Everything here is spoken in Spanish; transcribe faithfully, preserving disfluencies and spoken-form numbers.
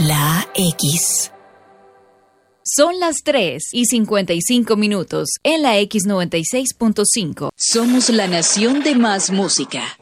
La X. Son las tres y cincuenta y cinco minutos en la X noventa y seis punto cinco. Somos la nación de más música.